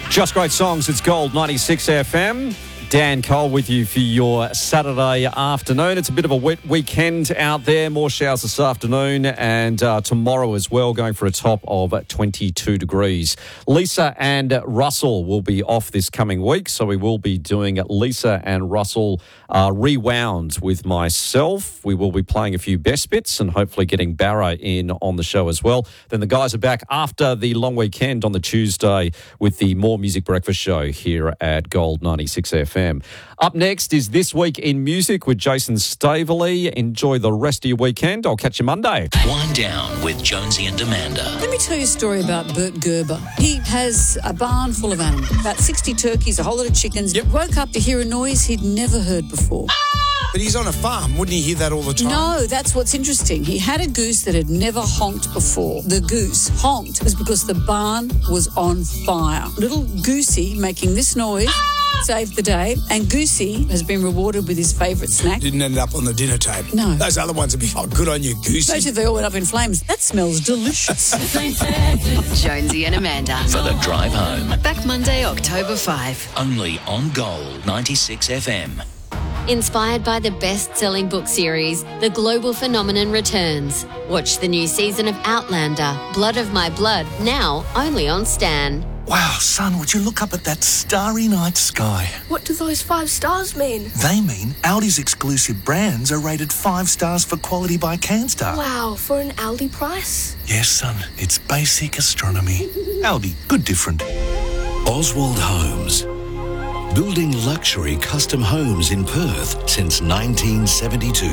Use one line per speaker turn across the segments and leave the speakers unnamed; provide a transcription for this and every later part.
Just great songs. It's Gold 96 FM. Dan Cole with you for your Saturday afternoon. It's a bit of a wet weekend out there. More showers this afternoon and tomorrow as well, going for a top of 22 degrees. Lisa and Russell will be off this coming week, so we will be doing Lisa and Russell Rewound with myself. We will be playing a few best bits and hopefully getting Barra in on the show as well. Then the guys are back after the long weekend on the Tuesday with the More Music Breakfast Show here at Gold 96 FM. Up next is This Week in Music with Jason Staveley. Enjoy the rest of your weekend. I'll catch you Monday.
Wind Down with Jonesy and Amanda.
Let me tell you a story about Bert Gerber. He has a barn full of animals, about 60 turkeys, a whole lot of chickens. Yep. Woke up to hear a noise he'd never heard before.
But he's on a farm. Wouldn't he hear that all the time?
No, that's what's interesting. He had a goose that had never honked before. The goose honked was because the barn was on fire. Little Goosey making this noise saved the day, and Goosey has been rewarded with his favourite snack.
Didn't end up on the dinner table.
No.
Those other ones would be, good on you, Goosey.
Especially if they all went up in flames. That smells delicious.
Jonesy and Amanda.
For the drive home.
Back Monday, October 5.
Only on Gold 96 FM.
Inspired by the best-selling book series, The Global Phenomenon returns. Watch the new season of Outlander, Blood of My Blood, now only on Stan.
Wow, son, would you look up at that starry night sky?
What do those 5 stars mean?
They mean Audi's exclusive brands are rated 5 stars for quality by CanStar.
Wow, for an Aldi price?
Yes, son, it's basic astronomy. Audi, good different.
Oswald Homes. Building luxury custom homes in Perth since 1972.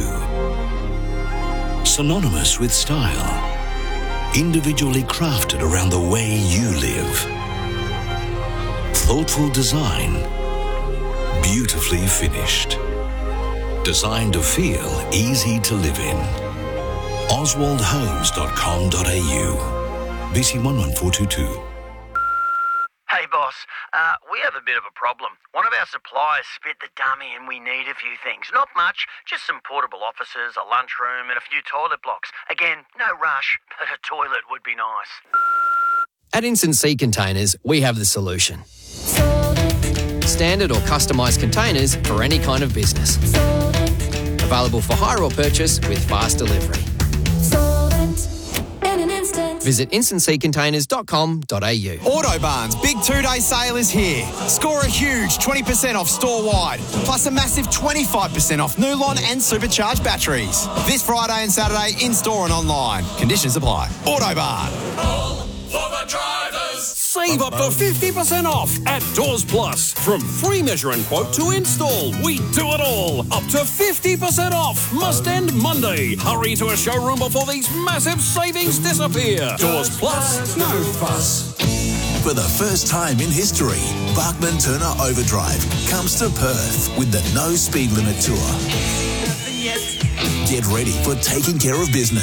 Synonymous with style. Individually crafted around the way you live. Thoughtful design. Beautifully finished. Designed to feel easy to live in. oswaldhomes.com.au. BC 11422.
Hey boss, we have a bit of a problem. One of our suppliers spit the dummy and we need a few things. Not much, just some portable offices, a lunchroom and a few toilet blocks. Again, no rush, but a toilet would be nice.
At Instant Sea Containers, we have the solution. Standard or customised containers for any kind of business. Available for hire or purchase with fast delivery. Visit instantseacontainers.com.au.
Autobarn's big 2-day sale is here. Score a huge 20% off store-wide, plus a massive 25% off Nulon and supercharged batteries. This Friday and Saturday, in-store and online. Conditions apply. Autobarn.
All for the drivers. Save up to 50% off at Doors Plus. From free measure and quote to install, we do it all. Up to 50% off. Must end Monday. Hurry to a showroom before these massive savings disappear. Doors Plus, no fuss.
For the first time in history, Bachman Turner Overdrive comes to Perth with the No Speed Limit Tour. Get ready for taking care of business